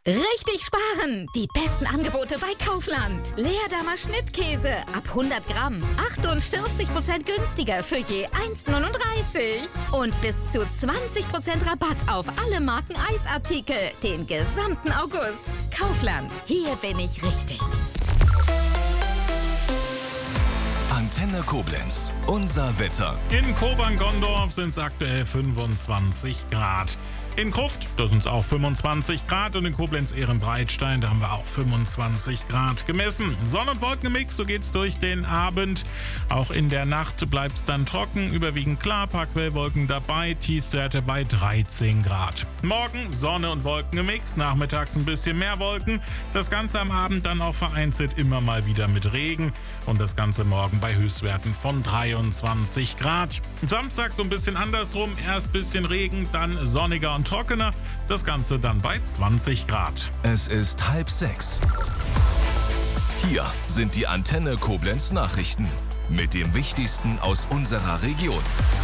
Richtig sparen! Die besten Angebote bei Kaufland. Leerdammer Schnittkäse ab 100 Gramm. 48% günstiger für je 1,39. Und bis zu 20% Rabatt auf alle Marken Eisartikel. Den gesamten August. Kaufland. Hier bin ich richtig. Antenne Koblenz. Unser Wetter. In Kobern-Gondorf sind es aktuell 25 Grad. In Kruft, da sind es auch 25 Grad und in Koblenz-Ehrenbreitstein, da haben wir auch 25 Grad gemessen. Sonn- und Wolkenmix, so geht's durch den Abend. Auch in der Nacht bleibt es dann trocken, überwiegend klar, paar Quellwolken dabei, Tiefstwerte bei 13 Grad. Morgen Sonne und Wolkenmix, nachmittags ein bisschen mehr Wolken. Das Ganze am Abend dann auch vereinzelt immer mal wieder mit Regen und das Ganze morgen bei Höchstwerten von 23 Grad. Samstag so ein bisschen andersrum, erst bisschen Regen, dann sonniger und trockener, das Ganze dann bei 20 Grad. Es ist 5:30. Hier sind die Antenne Koblenz Nachrichten mit dem Wichtigsten aus unserer Region.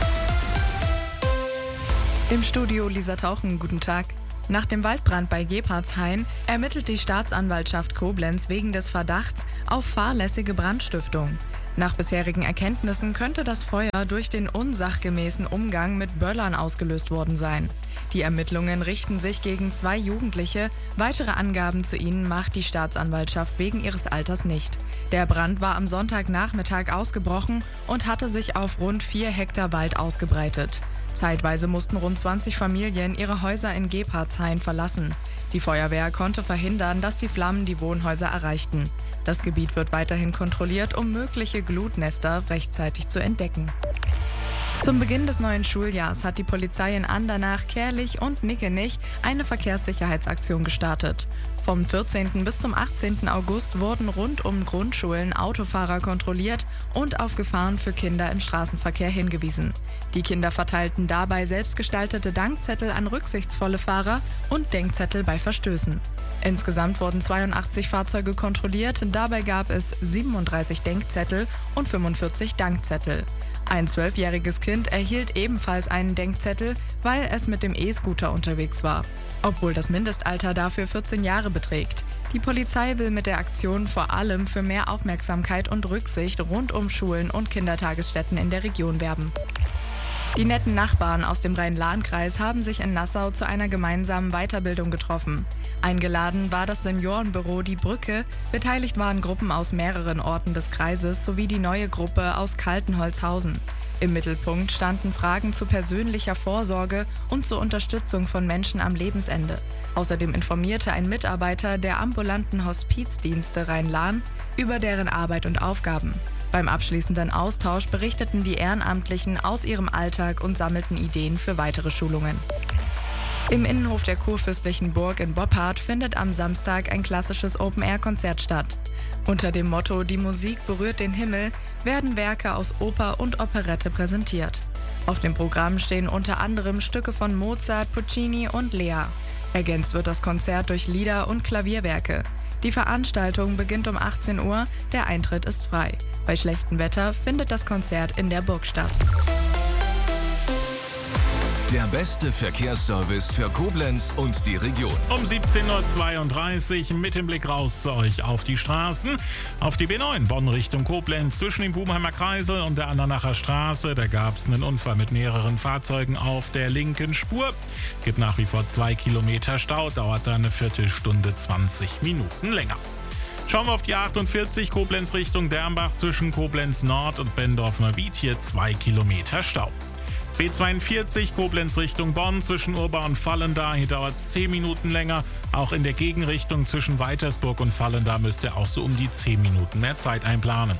Im Studio Lisa Tauchen, guten Tag. Nach dem Waldbrand bei Gebhardshain ermittelt die Staatsanwaltschaft Koblenz wegen des Verdachts auf fahrlässige Brandstiftung. Nach bisherigen Erkenntnissen könnte das Feuer durch den unsachgemäßen Umgang mit Böllern ausgelöst worden sein. Die Ermittlungen richten sich gegen 2 Jugendliche. Weitere Angaben zu ihnen macht die Staatsanwaltschaft wegen ihres Alters nicht. Der Brand war am Sonntagnachmittag ausgebrochen und hatte sich auf rund 4 Hektar Wald ausgebreitet. Zeitweise mussten rund 20 Familien ihre Häuser in Gebhardshain verlassen. Die Feuerwehr konnte verhindern, dass die Flammen die Wohnhäuser erreichten. Das Gebiet wird weiterhin kontrolliert, um mögliche Glutnester rechtzeitig zu entdecken. Zum Beginn des neuen Schuljahrs hat die Polizei in Andernach, Kärlich und Nickenich eine Verkehrssicherheitsaktion gestartet. Vom 14. bis zum 18. August wurden rund um Grundschulen Autofahrer kontrolliert und auf Gefahren für Kinder im Straßenverkehr hingewiesen. Die Kinder verteilten dabei selbstgestaltete Dankzettel an rücksichtsvolle Fahrer und Denkzettel bei Verstößen. Insgesamt wurden 82 Fahrzeuge kontrolliert, dabei gab es 37 Denkzettel und 45 Dankzettel. Ein 12-jähriges Kind erhielt ebenfalls einen Denkzettel, weil es mit dem E-Scooter unterwegs war, obwohl das Mindestalter dafür 14 Jahre beträgt. Die Polizei will mit der Aktion vor allem für mehr Aufmerksamkeit und Rücksicht rund um Schulen und Kindertagesstätten in der Region werben. Die netten Nachbarn aus dem Rhein-Lahn-Kreis haben sich in Nassau zu einer gemeinsamen Weiterbildung getroffen. Eingeladen war das Seniorenbüro Die Brücke, beteiligt waren Gruppen aus mehreren Orten des Kreises sowie die neue Gruppe aus Kaltenholzhausen. Im Mittelpunkt standen Fragen zu persönlicher Vorsorge und zur Unterstützung von Menschen am Lebensende. Außerdem informierte ein Mitarbeiter der ambulanten Hospizdienste Rhein-Lahn über deren Arbeit und Aufgaben. Beim abschließenden Austausch berichteten die Ehrenamtlichen aus ihrem Alltag und sammelten Ideen für weitere Schulungen. Im Innenhof der Kurfürstlichen Burg in Boppard findet am Samstag ein klassisches Open-Air-Konzert statt. Unter dem Motto »Die Musik berührt den Himmel« werden Werke aus Oper und Operette präsentiert. Auf dem Programm stehen unter anderem Stücke von Mozart, Puccini und Lea. Ergänzt wird das Konzert durch Lieder und Klavierwerke. Die Veranstaltung beginnt um 18 Uhr, der Eintritt ist frei. Bei schlechtem Wetter findet das Konzert in der Burg statt. Der beste Verkehrsservice für Koblenz und die Region. Um 17.32 Uhr mit dem Blick raus zu euch auf die Straßen. Auf die B9 Bonn Richtung Koblenz zwischen dem Bubenheimer Kreisel und der Andernacher Straße. Da gab es einen Unfall mit mehreren Fahrzeugen auf der linken Spur. Gibt nach wie vor 2 Kilometer Stau, dauert da eine Viertelstunde 20 Minuten länger. Schauen wir auf die 48 Koblenz Richtung Dernbach zwischen Koblenz Nord und Bendorf-Neuwied. Hier 2 Kilometer Stau. B42 Koblenz Richtung Bonn zwischen Urbau und Vallendar, hier dauert es 10 Minuten länger. Auch in der Gegenrichtung zwischen Weitersburg und Vallendar müsst ihr auch so um die 10 Minuten mehr Zeit einplanen.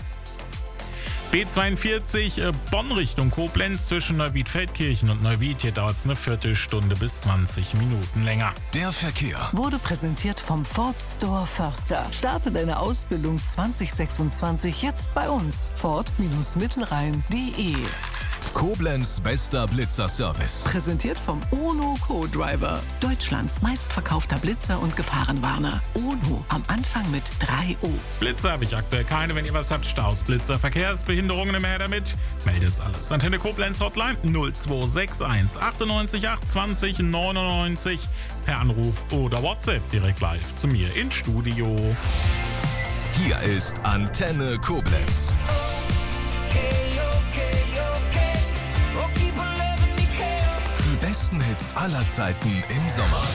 B42 Bonn Richtung Koblenz zwischen Neuwied-Feldkirchen und Neuwied, hier dauert es eine Viertelstunde bis 20 Minuten länger. Der Verkehr wurde präsentiert vom Ford Store Förster. Starte deine Ausbildung 2026 jetzt bei uns. Ford-Mittelrhein.de Koblenz bester Blitzer-Service. Präsentiert vom Ono Co-Driver. Deutschlands meistverkaufter Blitzer und Gefahrenwarner. Ono, am Anfang mit 3 O. Blitzer habe ich aktuell keine. Wenn ihr was habt, Staus, Blitzer, Verkehrsbehinderungen im damit, meldet alles. Antenne Koblenz Hotline 0261 98 820 99 per Anruf oder WhatsApp direkt live zu mir ins Studio. Hier ist Antenne Koblenz. Die besten Hits aller Zeiten im Sommer.